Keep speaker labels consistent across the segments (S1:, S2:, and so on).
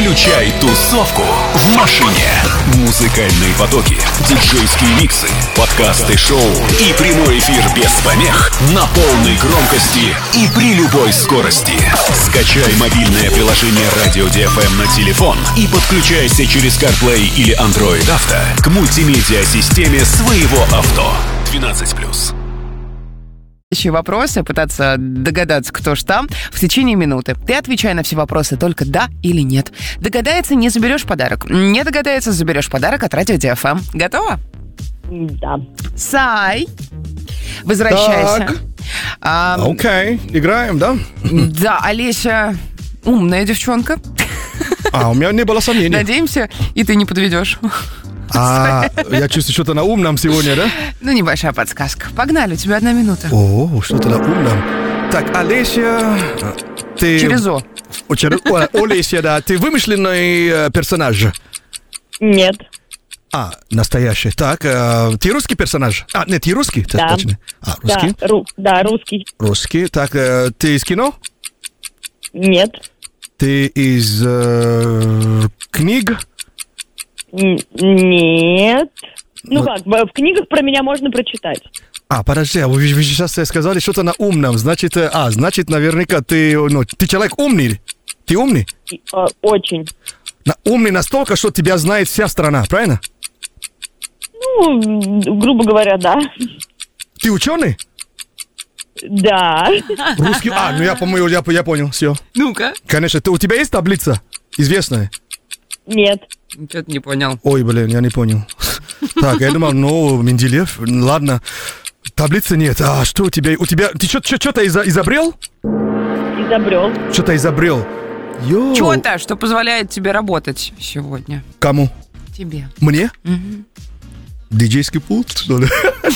S1: Включай тусовку в машине. Музыкальные потоки, диджейские миксы, подкасты шоу и прямой эфир без помех на полной громкости и при любой скорости. Скачай мобильное приложение Radio DFM на телефон и подключайся через CarPlay или Android Auto к мультимедиа-системе своего авто. 12+.
S2: Вопросы, пытаться догадаться, кто ж там, в течение минуты. Ты отвечай на все вопросы только да или нет. Догадается, не заберешь подарок. Не догадается, заберешь подарок от Радио DFM. Готова?
S3: Да.
S2: Сай, возвращайся.
S4: Окей, играем, да?
S2: Да, Олеся умная девчонка.
S4: У меня не было сомнений.
S2: Надеемся, и ты не подведешь.
S4: Я чувствую, что-то на умном сегодня, да?
S2: Ну, небольшая подсказка. Погнали, у тебя 1 минута.
S4: О, что-то на умном. Так, Олеся, ты...
S2: Через О.
S4: Олеся, да, ты вымышленный персонаж?
S3: Нет.
S4: Настоящий. Так, ты русский персонаж? Нет, ты русский?
S3: Да.
S4: Точно. Русский?
S3: Да, русский.
S4: Русский. Так, ты из кино?
S3: Нет.
S4: Ты из книг?
S3: Нет. В книгах про меня можно прочитать.
S4: Подожди, вы сейчас сказали что-то на умном. Значит, наверняка ты человек умный. Ты умный?
S3: Очень.
S4: Умный настолько, что тебя знает вся страна, правильно?
S3: Грубо говоря, да.
S4: Ты ученый?
S3: Да.
S4: Русский? Я понял, все.
S2: Ну-ка.
S4: Конечно, у тебя есть таблица известная?
S3: Нет.
S2: Что-то не понял.
S4: Ой, я не понял. Так, я думал, Менделеев, ладно. Таблицы нет. Что у тебя? Ты что-то изобрел?
S3: Изобрел.
S4: Что-то изобрел.
S2: Что-то, что позволяет тебе работать сегодня.
S4: Кому?
S2: Тебе.
S4: Мне?
S2: Угу.
S4: Диджейский пульт, что ли?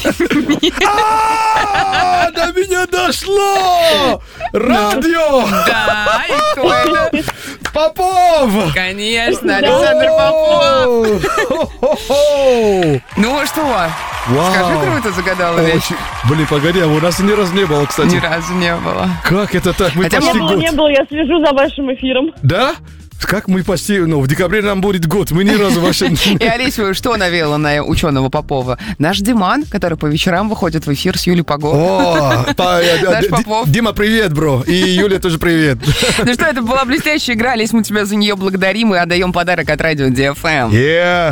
S4: До меня дошло! Радио!
S2: Да, и кто это?
S4: Попов!
S2: Конечно, Александр Попов. Ну что? Скажи, круто загадала вещь.
S4: Погоди, у нас ни разу не было, кстати.
S2: Ни разу не было.
S4: Как это так? Мы почти год.
S3: Не было, я слежу за вашим эфиром.
S4: Да? Как мы почти... в декабре нам будет год. Мы ни разу вообще...
S2: И Олесю что навело на ученого Попова? Наш Диман, который по вечерам выходит в эфир с Юлей Погов. Наш Попов.
S4: Дима, привет, бро. И Юля тоже привет.
S2: Ну что, это была блестящая игра. Олесь, мы тебя за нее благодарим и отдаем подарок от Радио DFM.